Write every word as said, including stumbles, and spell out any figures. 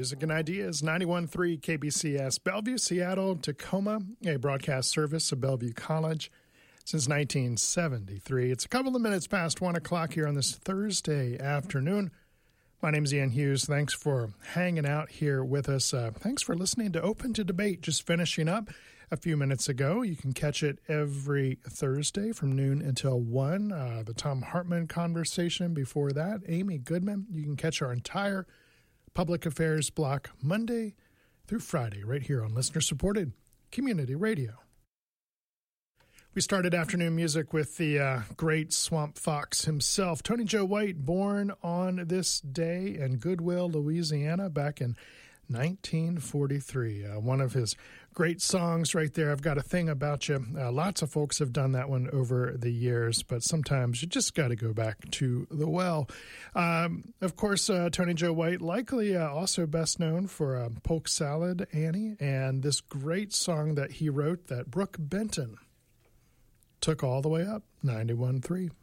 Music and Ideas, ninety-one point three K B C S, Bellevue, Seattle, Tacoma, a broadcast service of Bellevue College since nineteen seventy-three. It's a couple of minutes past one o'clock here on this Thursday afternoon. My name is Ian Hughes. Thanks for hanging out here with us. Uh, thanks for listening to Open to Debate, just finishing up a few minutes ago. You can catch it every Thursday from noon until one. Uh, the Tom Hartman conversation before that, Amy Goodman. You can catch our entire public affairs block Monday through Friday right here on listener-supported community radio. We started afternoon music with the uh, great Swamp Fox himself, Tony Joe White, born on this day in Goodwill, Louisiana, back in nineteen forty-three. Uh, one of his great songs right there, I've Got a Thing About You. Uh, lots of folks have done that one over the years, but sometimes you just got to go back to the well. Um, of course, uh, Tony Joe White, likely uh, also best known for uh, Polk Salad, Annie, and this great song that he wrote that Brooke Benton took all the way up, ninety-one point three.